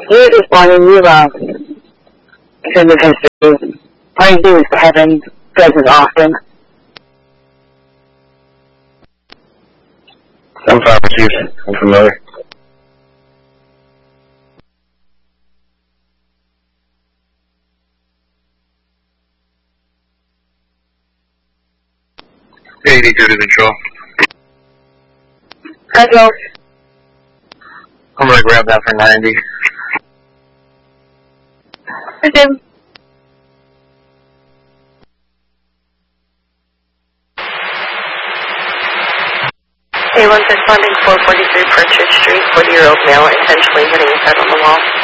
Here this morning, you, in the history, all you do is heaven, doesn't often. I'm fine with you. I'm familiar. Hey, you go to control. Control. I'm gonna grab that for 90. Okay. A1 responding 443 Pritchard Street, 40-year-old male intentionally hitting his head on the wall.